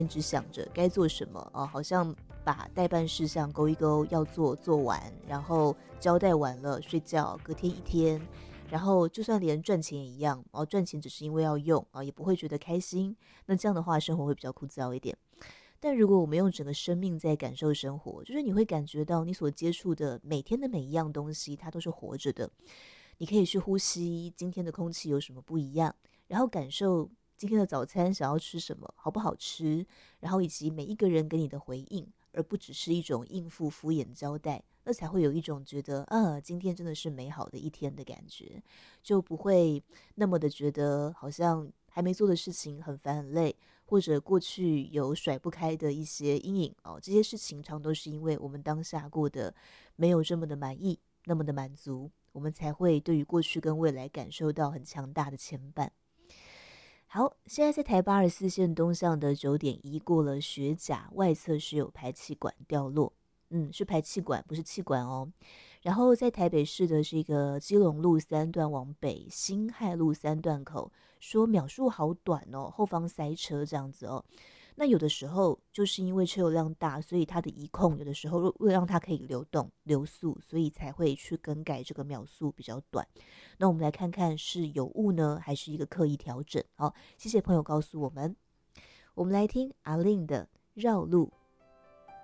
只想着该做什么好像把待办事项勾一勾，要做做完，然后交代完了睡觉，隔天一天，然后就算连赚钱也一样赚钱只是因为要用也不会觉得开心。那这样的话，生活会比较枯燥一点。但如果我们用整个生命在感受生活，就是你会感觉到你所接触的每天的每一样东西，它都是活着的。你可以去呼吸今天的空气有什么不一样，然后感受今天的早餐想要吃什么，好不好吃，然后以及每一个人给你的回应，而不只是一种应付敷衍交代，那才会有一种觉得今天真的是美好的一天的感觉，就不会那么的觉得好像还没做的事情很烦很累，或者过去有甩不开的一些阴影这些事情常都是因为我们当下过得没有这么的满意，那么的满足，我们才会对于过去跟未来感受到很强大的牵绊。好，现在在台84线东向的9.1过了学甲，外侧是有排气管掉落，是排气管，不是气管哦。然后在台北市的这个基隆路3段往北，辛亥路3段口，说秒数好短哦，后方塞车这样子哦。那有的时候就是因为车流量大，所以它的移控有的时候为了让它可以流动流速，所以才会去更改这个秒数比较短。那我们来看看是有误呢，还是一个刻意调整？好，谢谢朋友告诉我们。我们来听阿令的《绕路》。